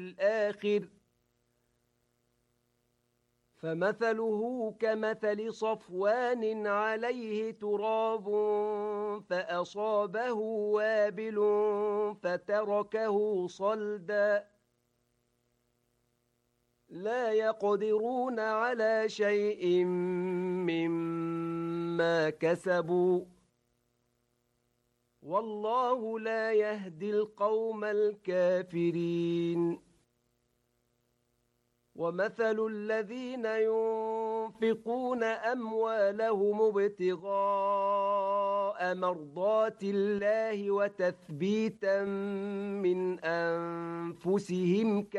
الآخر فمثله كمثل صفوان عليه تراب فأصابه وابل فتركه صلدا لا يقدرون على شيء مما كسبوا والله لا يهدي القوم الكافرين ومثل الذين ينفقون أموالهم ابتغاء مرضات الله وتثبيتا من أنفسهم